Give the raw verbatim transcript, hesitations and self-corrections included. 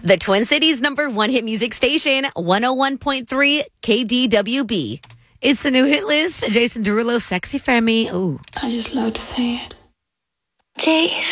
The Twin Cities number one hit music station, one oh one point three K D W B. It's the new hit list. Jason Derulo, Sexy Femi. Ooh. I just love to say it. Jay